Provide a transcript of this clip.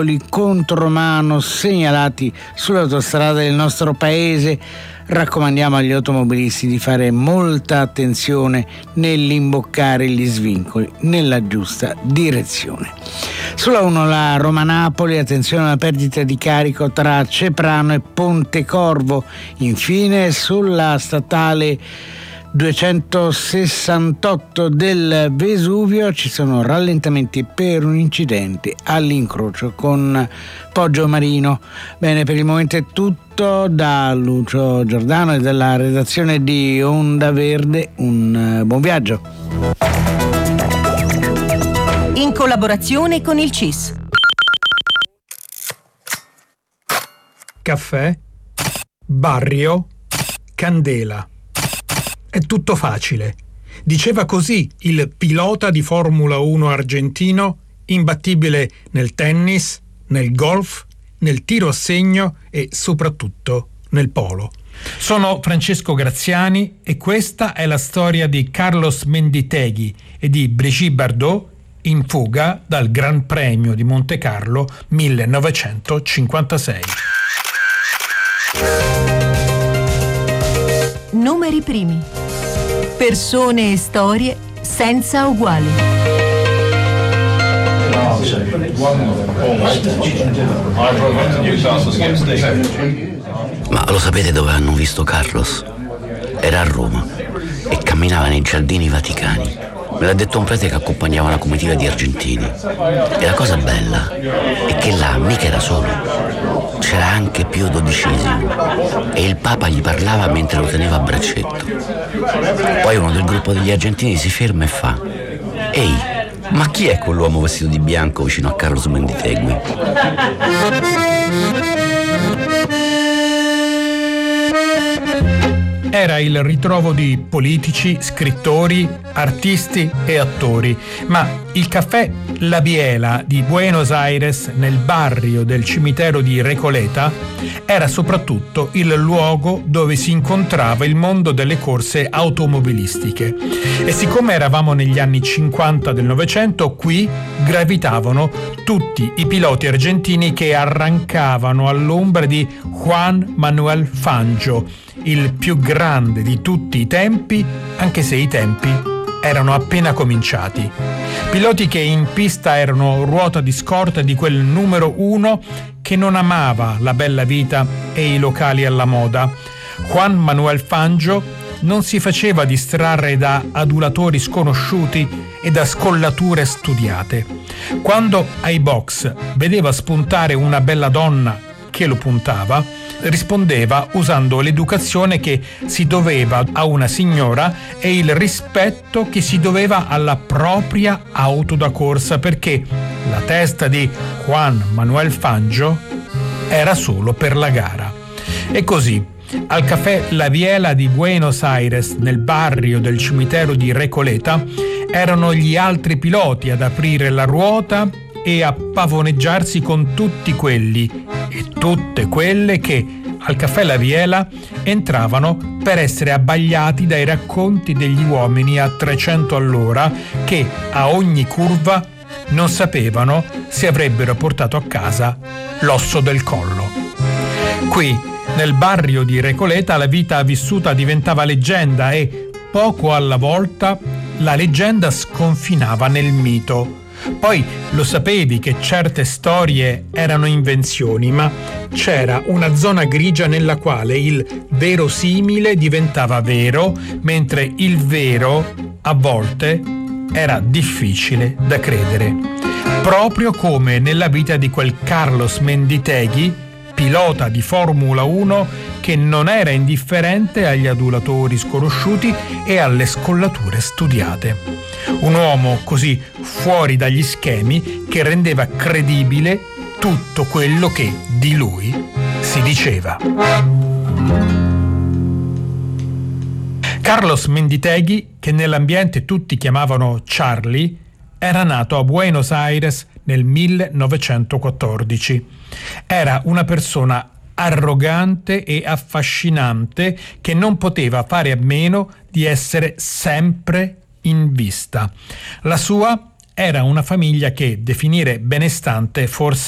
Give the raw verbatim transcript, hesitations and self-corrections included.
contromano segnalati sull'autostrada del nostro paese. Raccomandiamo agli automobilisti di fare molta attenzione nell'imboccare gli svincoli nella giusta direzione. Sulla uno la Roma-Napoli, attenzione alla perdita di carico tra Ceprano e Pontecorvo. Infine sulla statale duecentosessantotto del Vesuvio ci sono rallentamenti per un incidente all'incrocio con Poggio Marino. Bene, per il momento è tutto. Da Lucio Giordano e dalla redazione di Onda Verde un buon viaggio. In collaborazione con il C I S. Caffè, Barrio, Candela. È tutto facile. Diceva così il pilota di Formula uno argentino, imbattibile nel tennis, nel golf, nel tiro a segno e soprattutto nel polo. Sono Francesco Graziani e questa è la storia di Carlos Menditeghi e di Brigitte Bardot in fuga dal Gran Premio di Montecarlo millenovecentocinquantasei. Numeri primi. Persone e storie senza uguali. Ma lo sapete dove hanno visto Carlos? Era a Roma e camminava nei giardini vaticani. Me l'ha detto un prete che accompagnava una comitiva di argentini. E la cosa bella è che là mica era solo. C'era anche Pio dodicesimo e il Papa gli parlava mentre lo teneva a braccetto. Poi uno del gruppo degli argentini si ferma e fa: «Ehi, ma chi è quell'uomo vestito di bianco vicino a Carlos Menditegui?» Era il ritrovo di politici, scrittori, artisti e attori, ma il caffè La Biela di Buenos Aires, nel barrio del cimitero di Recoleta, era soprattutto il luogo dove si incontrava il mondo delle corse automobilistiche. E siccome eravamo negli anni cinquanta del Novecento, qui gravitavano tutti i piloti argentini che arrancavano all'ombra di Juan Manuel Fangio, il più grande di tutti i tempi, anche se i tempi erano appena cominciati. Piloti che in pista erano ruota di scorta di quel numero uno che non amava la bella vita e i locali alla moda. Juan Manuel Fangio non si faceva distrarre da adulatori sconosciuti e da scollature studiate. Quando ai box vedeva spuntare una bella donna che lo puntava, rispondeva usando l'educazione che si doveva a una signora e il rispetto che si doveva alla propria auto da corsa, perché la testa di Juan Manuel Fangio era solo per la gara. E così, al caffè La Biela di Buenos Aires, nel barrio del cimitero di Recoleta, erano gli altri piloti ad aprire la ruota e a pavoneggiarsi con tutti quelli e tutte quelle che al caffè La Biela entravano per essere abbagliati dai racconti degli uomini a trecento all'ora che a ogni curva non sapevano se avrebbero portato a casa l'osso del collo. Qui, nel barrio di Recoleta, la vita vissuta diventava leggenda e poco alla volta la leggenda sconfinava nel mito. Poi lo sapevi che certe storie erano invenzioni, ma c'era una zona grigia nella quale il verosimile diventava vero, mentre il vero, a volte, era difficile da credere. Proprio come nella vita di quel Carlos Menditeghi, pilota di Formula uno che non era indifferente agli adulatori sconosciuti e alle scollature studiate. Un uomo così fuori dagli schemi che rendeva credibile tutto quello che di lui si diceva. Carlos Menditeghi, che nell'ambiente tutti chiamavano Charlie, era nato a Buenos Aires nel millenovecentoquattordici. Era una persona arrogante e affascinante che non poteva fare a meno di essere sempre in vista. La sua era una famiglia che definire benestante forse